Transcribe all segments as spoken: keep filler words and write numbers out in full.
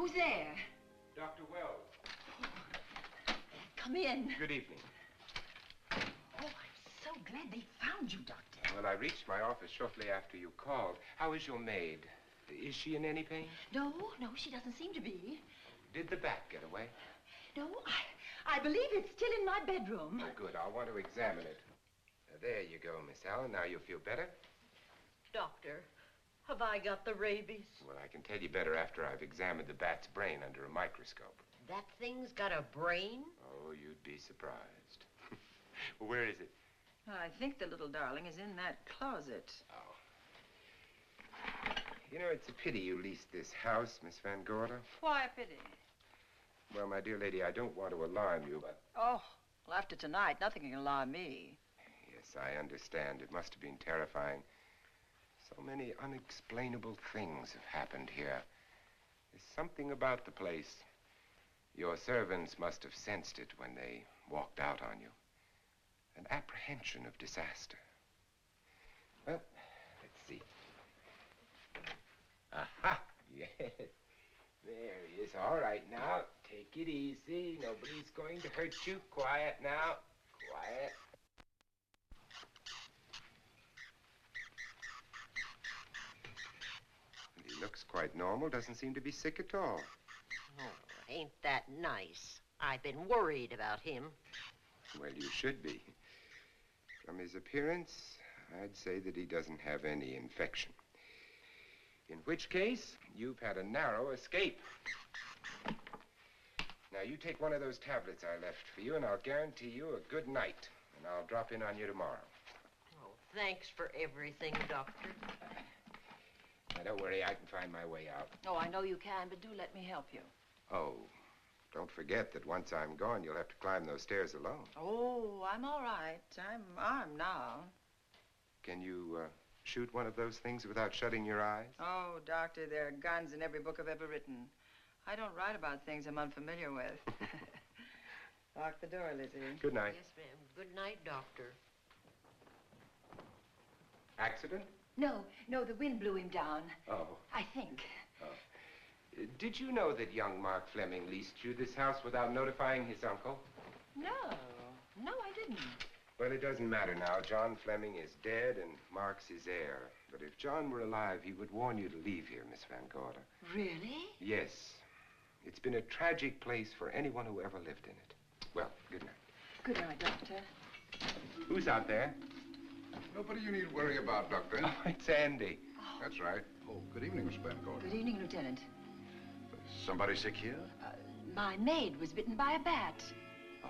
Who's there? Doctor Wells. Come in. Good evening. Oh, I'm so glad they found you, Doctor. Well, I reached my office shortly after you called. How is your maid? Is she in any pain? No, no, she doesn't seem to be. Did the bat get away? No, I, I believe it's still in my bedroom. Oh, good. I'll want to examine it. Uh, there you go, Miss Allen. Now you'll feel better. Doctor, have I got the rabies? Well, I can tell you better after I've examined the bat's brain under a microscope. That thing's got a brain? Oh, you'd be surprised. Well, where is it? I think the little darling is in that closet. Oh. You know, it's a pity you leased this house, Miss Van Gorder. Why a pity? Well, my dear lady, I don't want to alarm you, but... Oh, well, after tonight, nothing can alarm me. Yes, I understand. It must have been terrifying. So many unexplainable things have happened here. There's something about the place. Your servants must have sensed it when they walked out on you. An apprehension of disaster. Well, let's see. Aha! Yes. There he is. All right, now, take it easy. Nobody's going to hurt you. Quiet now. Quiet. He looks quite normal. Doesn't seem to be sick at all. Oh, ain't that nice? I've been worried about him. Well, you should be. From his appearance, I'd say that he doesn't have any infection. In which case, you've had a narrow escape. Now, you take one of those tablets I left for you, and I'll guarantee you a good night. And I'll drop in on you tomorrow. Oh, thanks for everything, Doctor. Now, don't worry, I can find my way out. Oh, I know you can, but do let me help you. Oh, don't forget that once I'm gone, you'll have to climb those stairs alone. Oh, I'm all right. I'm armed now. Can you uh, shoot one of those things without shutting your eyes? Oh, Doctor, there are guns in every book I've ever written. I don't write about things I'm unfamiliar with. Lock the door, Lizzie. Good night. Yes, ma'am. Good night, Doctor. Accident? No, no, the wind blew him down. Oh. I think. Oh. Uh, Did you know that young Mark Fleming leased you this house without notifying his uncle? No, no, I didn't. Well, it doesn't matter now. John Fleming is dead and Mark's his heir. But if John were alive, he would warn you to leave here, Miss Van Gorder. Really? Yes. It's been a tragic place for anyone who ever lived in it. Well, good night. Good night, Doctor. Who's out there? Nobody you need worry about, Doctor. Oh, it's Andy. Oh. That's right. Oh, good evening, Miss Van Gorder. Good evening, Lieutenant. Somebody sick here? Uh, my maid was bitten by a bat. Oh?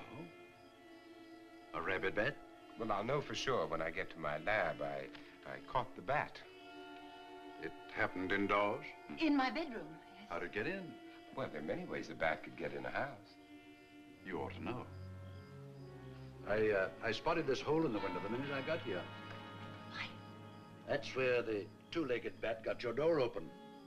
A rabid bat? Well, I'll know for sure when I get to my lab. I, I caught the bat. It happened indoors? In my bedroom, yes. How'd it get in? Well, there are many ways a bat could get in a house. You ought to know. I, uh, I spotted this hole in the window the minute I got here. Why? That's where the two-legged bat got your door open.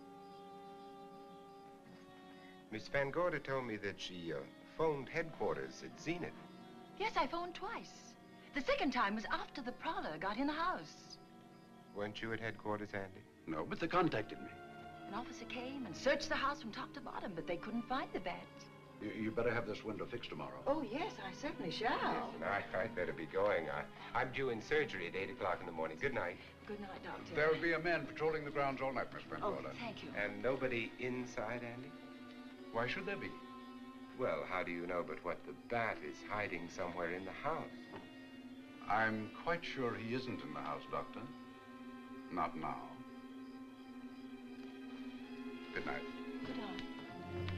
Miss Van Gorder told me that she uh, phoned headquarters at Zenith. Yes, I phoned twice. The second time was after the prowler got in the house. Weren't you at headquarters, Andy? No, but they contacted me. An officer came and searched the house from top to bottom, but they couldn't find the bat. You, you better have this window fixed tomorrow. Oh, yes, I certainly shall. Yes, and I, I'd better be going. I, I'm due in surgery at eight o'clock in the morning. Good night. Good night, Doctor. There will be a man patrolling the grounds all night, Miss Van Oh, Gorder. thank you. And nobody inside, Andy? Why should there be? Well, how do you know but what the bat is hiding somewhere in the house? I'm quite sure he isn't in the house, Doctor. Not now. Good night. Good night.